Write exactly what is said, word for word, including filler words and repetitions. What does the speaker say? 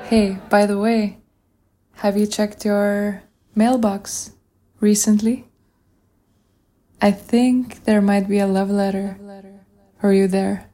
Hey, by the way, have you checked your mailbox recently? I think there might be a love letter for you there.